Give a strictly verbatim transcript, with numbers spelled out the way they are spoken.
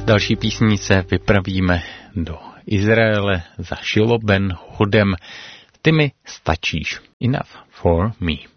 Další písní se vypravíme do Izraele za Shiloh Ben Hudem. Ty mi stačíš. Enough for me.